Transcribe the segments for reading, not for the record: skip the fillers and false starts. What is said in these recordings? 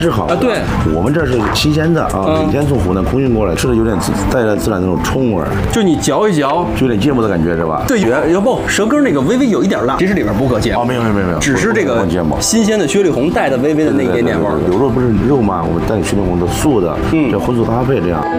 是好啊，对， 我们这是新鲜的啊，每天从湖南空运过来，吃的有点带着自然那种冲味儿， 就你嚼一嚼， 就有点芥末的感觉是吧？ 对，要不舌根那个微微有一点辣，其实里边不搁芥末。 哦，没有， 只是这个新鲜的雪里红带的微微的那一点点味儿。 有肉不是肉吗？我们带雪里红的素的，这荤素搭配这样。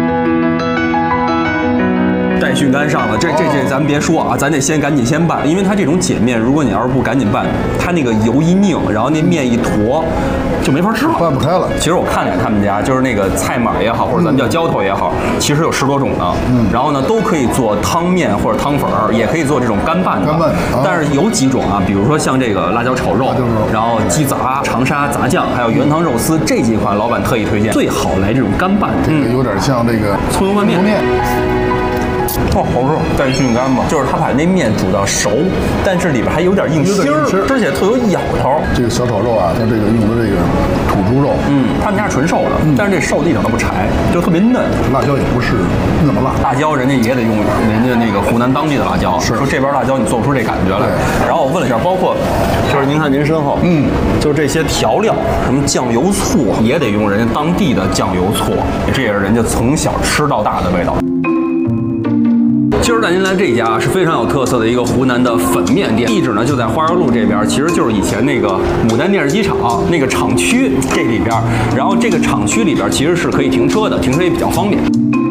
带训干上了，这咱们别说啊，咱得赶紧拌，因为它这种碱面，如果你要是不赶紧拌，它那个油一拧，然后那面一坨，就没法吃了， 拌不开了。 其实我看了他们家，就是那个菜码也好，或者咱们叫浇头也好，其实有10多种呢。然后呢，都可以做汤面或者汤粉儿，也可以做这种干拌的。但是有几种啊，比如说像这个辣椒炒肉，然后鸡杂、长沙杂酱，还有原汤肉丝这几款，老板特意推荐，最好来这种干拌。 这个有点像这个葱油拌面。哦，好吃，带训干嘛？就是他把那面煮到熟，但是里边还有点硬芯儿，吃起来特有咬头。 这个小炒肉啊，它这个用的这个土猪肉， 他们家是纯瘦的，但是这瘦的一点都不柴，就特别嫩。 辣椒也不是那么辣， 辣椒人家也得用人家那个湖南当地的辣椒，说这边辣椒你做不出这感觉来。然后我问了一下，包括就是您看您身后，就是这些调料，什么酱油醋也得用人家当地的酱油醋，这也是人家从小吃到大的味道。今儿带您来这家是非常有特色的一个湖南的粉面店，地址呢就在花园路这边，其实就是以前那个牡丹电视机厂那个厂区这里边，然后这个厂区里边其实是可以停车的，停车也比较方便。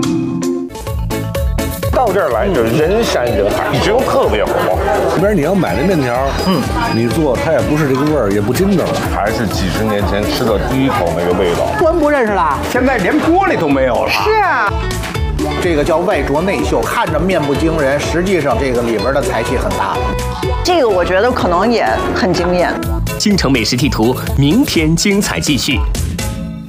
到这儿来就人山人海，一直都特别火。 这边你要买那面条，你做它也不是这个味儿，也不筋道， 还是几10年前吃的第一口那个味道。 我们不认识了， 现在连锅里都没有了。 是啊。这个叫外拙内秀，看着面不惊人，实际上这个里边的才气很大。 这个我觉得可能也很惊艳。 京城美食地图，明天精彩继续。